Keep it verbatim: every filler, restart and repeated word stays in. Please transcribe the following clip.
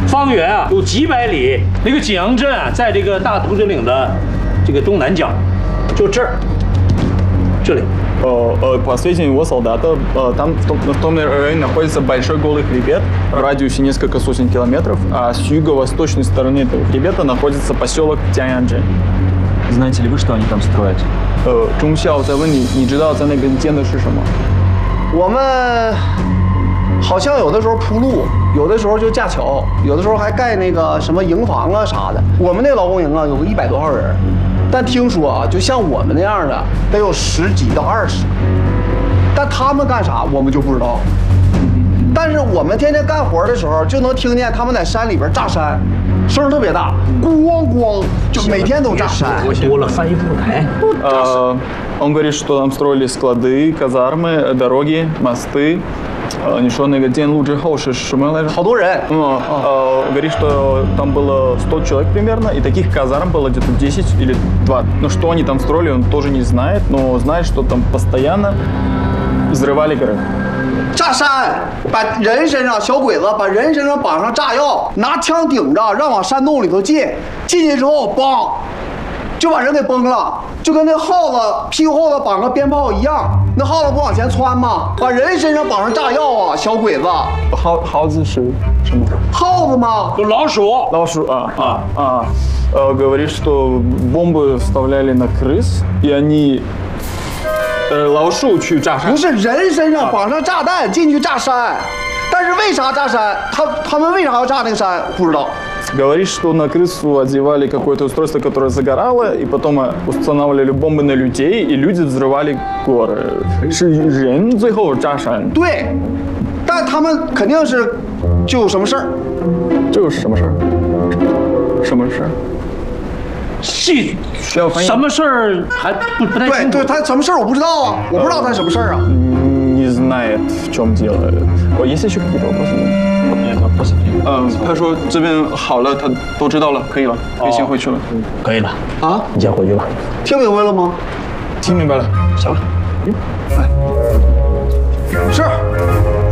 方圆啊有几百里。那个景阳镇啊，在这个大同之岭的这个东南角，就这儿，这里。 Э, э, По сведениям его солдата, э, там в том, в том районе находится большой голый хребет в радиусе несколько сотен километров, а с юго-восточной стороны этого хребета находится поселок Тяньанджэнь. Знаете ли вы, что они там строят? Э, 中校在问你，你知道在那边建的是什么？ 我们好像有的时候铺路，有的时候就架桥，有的时候还盖那个什么营房啊啥的。我们那劳工营啊，有个一百多号人。 但听说啊，就像我们那样的，得有十几到二十。但他们干啥，我们就不知道。但是我们天天干活的时候，就能听见他们在山里边炸山，声特别大，咣咣，就每天都炸山。 多了翻译不来。 Э, Он говорит, что там строили склады, казармы, дороги, мосты. Э,你说那个建路之后是什么来着？ 好多人。 Ну, э, говорит, что там было сто человек примерно, и таких казарм было где-то десять или двадцать. Но что они там строили, он тоже не знает, но знает, что там постоянно взрывали горы. 炸山，把人身上小鬼子把人身上绑上炸药，拿枪顶着，让往山洞里头进。进去之后，梆，就把人给崩了，就跟那耗子屁股后头绑个鞭炮一样。那耗子不往前窜吗？把人身上绑上炸药啊，小鬼子。 耗耗子是什么？ 耗子吗？ 有老鼠。 老鼠啊啊啊！Э, говорит, что бомбы вставляли на крыс, и они 呃老鼠去炸山。 不是人身上绑上炸弹进去炸山，但是为啥炸山？他他们为啥要炸那个山？不知道。 Говорит, что на крысу одевали какое-то устройство, которое загорало, и потом устанавливали бомбы на людей, и люди взрывали горы. 是人最后炸山。 对，但他们肯定是就有什么事儿。 这有什么事儿？什么事儿？ 细需要翻译。 什么事儿还不不太对清楚。 对，他什么事儿我不知道啊，我不知道他什么事儿啊。 Не знает, в чем дело. О, есть еще какие-то вопросы? 嗯，他说这边好了，他都知道了，可以了，可以先回去了。 可以了， 啊， 你先回去吧。 听明白了吗？ 听明白了。 行了。 是。